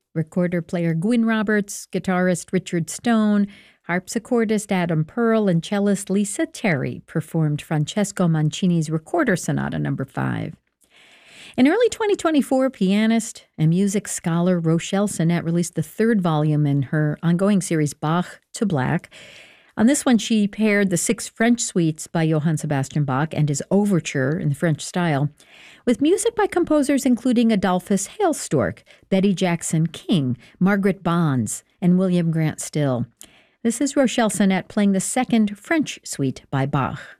Recorder player Gwyn Roberts, guitarist Richard Stone, harpsichordist Adam Pearl, and cellist Lisa Terry performed Francesco Mancini's Recorder Sonata No. 5. In early 2024, pianist and music scholar Rochelle Sinnett released the third volume in her ongoing series Bach to Black. On this one, she paired the 6 French suites by Johann Sebastian Bach and his overture in the French style with music by composers including Adolphus Hailstork, Betty Jackson King, Margaret Bonds, and William Grant Still. This is Rochelle Sinnett playing the second French suite by Bach.